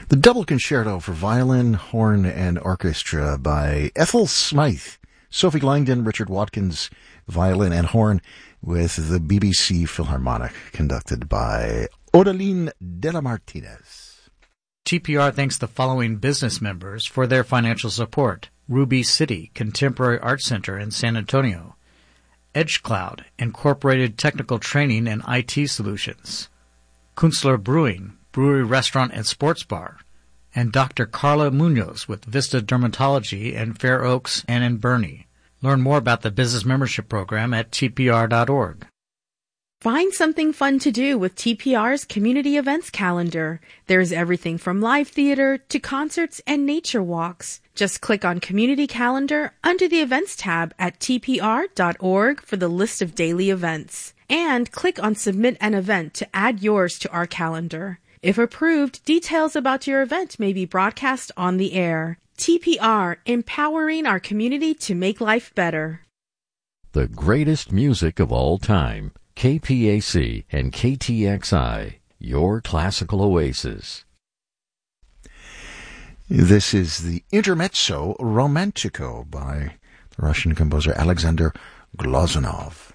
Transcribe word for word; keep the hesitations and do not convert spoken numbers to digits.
The Double Concerto for Violin, Horn, and Orchestra by Ethel Smythe, Sophie Langdon, Richard Watkins, violin and horn, with the B B C Philharmonic, conducted by Odaline de la Martinez. T P R thanks the following business members for their financial support: Ruby City Contemporary Art Center in San Antonio, EdgeCloud Incorporated Technical Training and I T Solutions, Kunstler Brewing Brewery, Restaurant, and Sports Bar, and Doctor Carla Munoz with Vista Dermatology in Fair Oaks and in Bernie. Learn more about the business membership program at T P R dot org. Find something fun to do with T P R's community events calendar. There's everything from live theater to concerts and nature walks. Just click on Community Calendar under the Events tab at T P R dot org for the list of daily events. And click on Submit an Event to add yours to our calendar. If approved, details about your event may be broadcast on the air. T P R, empowering our community to make life better. The greatest music of all time. K P A C and K T X I, your classical oasis. This is the Intermezzo Romantico by the Russian composer Alexander Glazunov.